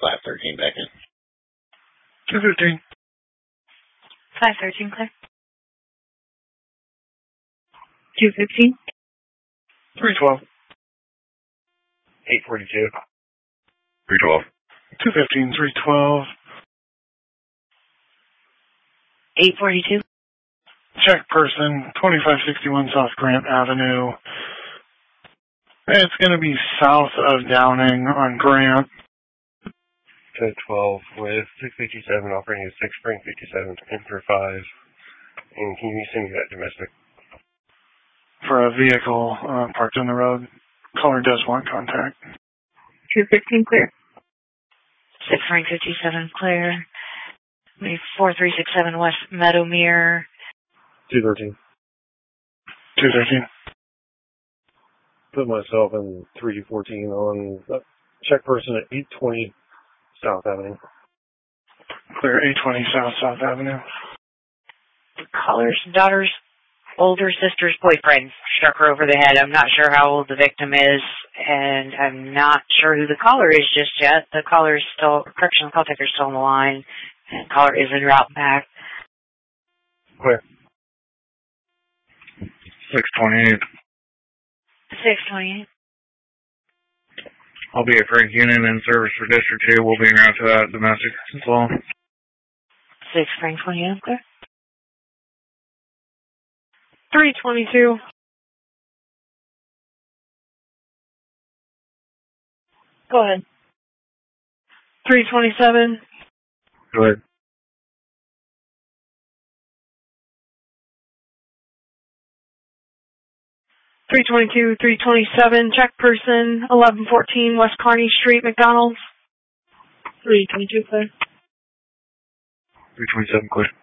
513 back in. 215. 513 clear. 215. 312. 842. 312. 215, 312. 842. Check person, 2561 South Grant Avenue. It's going to be south of Downing on Grant. 12 with 657 operating at 6 Spring 57 enter 5. And can you send me that domestic? For a vehicle parked on the road. Caller does want contact. 215 clear. 6 Spring 57 clear. 4367 West Meadowmere. 213. 213. Put myself in 314 on check person at 820 South Avenue. Clear 820 South Avenue. Caller's daughter's older sister's boyfriend struck her over the head. I'm not sure how old the victim is, and I'm not sure who the caller is just yet. The caller is still, correctional call taker is still on the line, and the caller is en route back. Clear. 628. 628. I'll be at Frank Union in service for District 2. We'll be en route to that domestic as well. 6 Frank 28 clear. 322. Go ahead. 327. Go ahead. 322, 327, check person, 1114 West Kearney Street, McDonald's. 322 clear. 327 clear.